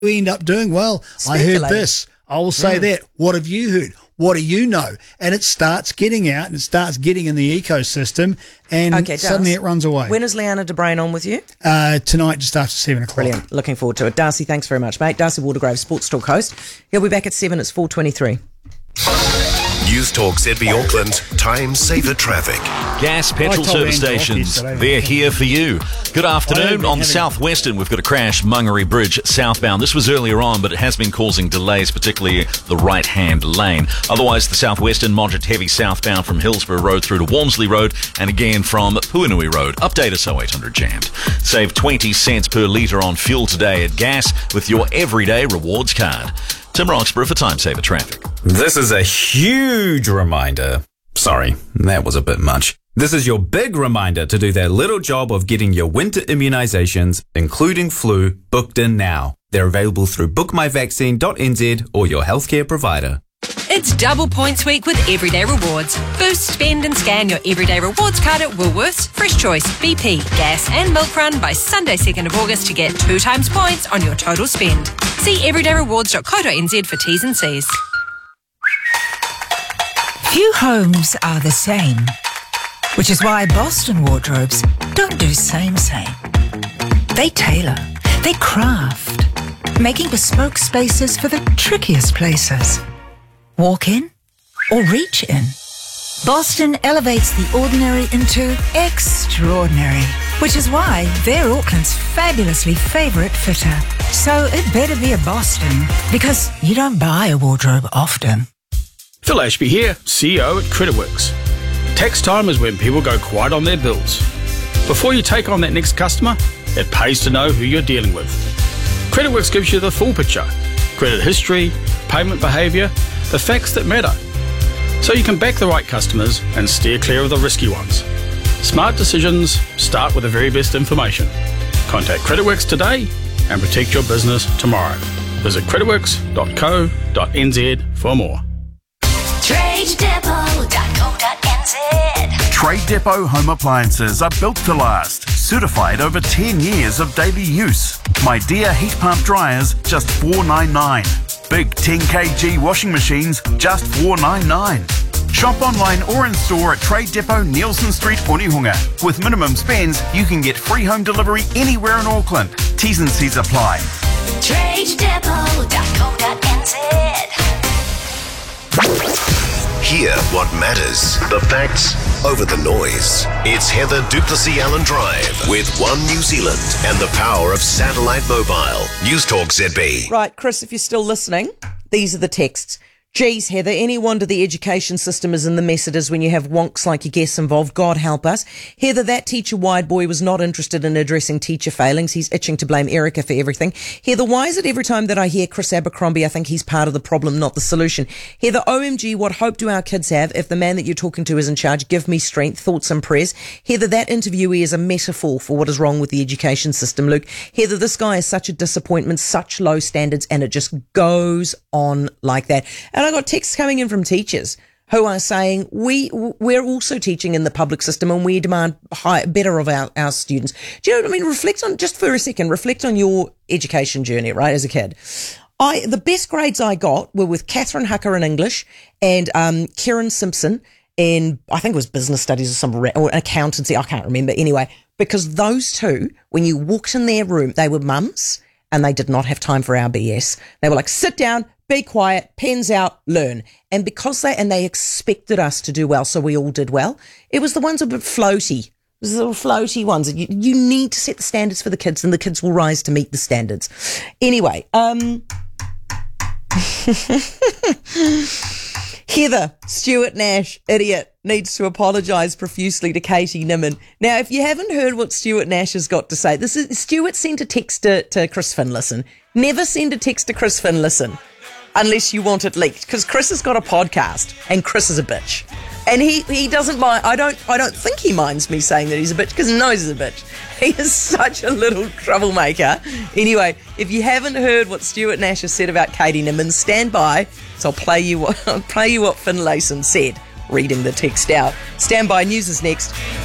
we end up doing? Well, I heard this. I will say that. What have you heard? What do you know? And it starts getting out and it starts getting in the ecosystem, and suddenly it runs away. When is Leanna de Bruin on with you? Tonight, just after 7 o'clock. Brilliant. Looking forward to it. Darcy, thanks very much, mate. Darcy Watergrove, Sports Talk host. He'll be back at 7. It's 4:23. News Talk ZB Auckland, time saver traffic. Gas petrol service stations, they're here for you. Good afternoon. On the Southwestern, we've got a crash, Mungary Bridge southbound. This was earlier on, but it has been causing delays, particularly the right-hand lane. Otherwise, the Southwestern, moderate heavy southbound from Hillsborough Road through to Walmsley Road, and again from Puanui Road. Update us 0800 jammed. Save 20 cents per litre on fuel today at gas with your everyday rewards card. Tim Roxburgh for Time Saver Traffic. This is a huge reminder. Sorry, that was a bit much. This is your big reminder to do that little job of getting your winter immunisations, including flu, booked in now. They're available through bookmyvaccine.nz or your healthcare provider. It's double points week with Everyday Rewards. Boost, spend and scan your Everyday Rewards card at Woolworths, Fresh Choice, BP, Gas and Milk Run by Sunday 2nd of August to get 2 times points on your total spend. See everydayrewards.co.nz for T's and C's. Few homes are the same, which is why Boston Wardrobes don't do same. They tailor, they craft, making bespoke spaces for the trickiest places. Walk in or reach in. Boston elevates the ordinary into extraordinary, which is why they're Auckland's fabulously favourite fitter. So it better be a Boston, because you don't buy a wardrobe often. Phil Ashby here, CEO at CreditWorks. Tax time is when people go quiet on their bills. Before you take on that next customer, it pays to know who you're dealing with. CreditWorks gives you the full picture: credit history, payment behaviour, the facts that matter, so you can back the right customers and steer clear of the risky ones. Smart decisions start with the very best information. Contact CreditWorks today and protect your business tomorrow. Visit creditworks.co.nz for more. TradeDepot.co.nz. Trade Depot home appliances are built to last. Certified over 10 years of daily use. My Dear heat pump dryers, just $4.99. Big 10 kg washing machines, just $4.99. Shop online or in store at Trade Depot, Nielsen Street, Onehunga. With minimum spends, you can get free home delivery anywhere in Auckland. T's and C's apply. TradeDepot.co.nz. Hear what matters. The facts over the noise. It's Heather Duplessis-Allen Drive with One New Zealand and the power of satellite mobile. News Talk ZB. Right, Chris, if you're still listening, these are the texts. Geez, Heather, any wonder the education system is in the mess it is when you have wonks like your guests involved. God help us. Heather, that teacher wide boy was not interested in addressing teacher failings. He's itching to blame Erica for everything. Heather, why is it every time that I hear Chris Abercrombie, I think he's part of the problem, not the solution? Heather, OMG, what hope do our kids have if the man that you're talking to is in charge? Give me strength, thoughts and prayers. Heather, that interviewee is a metaphor for what is wrong with the education system, Luke. Heather, this guy is such a disappointment, such low standards, and it just goes on like that. And I got texts coming in from teachers who are saying we're also teaching in the public system and we demand better of our students. Do you know what I mean? Reflect on, just for a second, reflect on your education journey, right, as a kid. The best grades I got were with Catherine Hucker in English and Kieran Simpson in, I think it was business studies or accountancy, I can't remember. Anyway, because those two, when you walked in their room, they were mums and they did not have time for our BS. They were like, sit down, be quiet, pens out, learn. And because they expected us to do well, so we all did well. It was the ones a bit floaty. It was the little floaty ones. You need to set the standards for the kids and the kids will rise to meet the standards. Anyway, Heather, Stuart Nash, idiot, needs to apologise profusely to Katie Nimmin. Now, if you haven't heard what Stuart Nash has got to say, Stuart sent a text to Chris Finlayson. Never send a text to Chris Finlayson unless you want it leaked, because Chris has got a podcast and Chris is a bitch. And he doesn't mind. I don't think he minds me saying that he's a bitch, because he knows he's a bitch. He is such a little troublemaker. Anyway, if you haven't heard what Stuart Nash has said about Katie Nimmin, stand by. So I'll play you what Finlayson said, reading the text out. Stand by. News is next.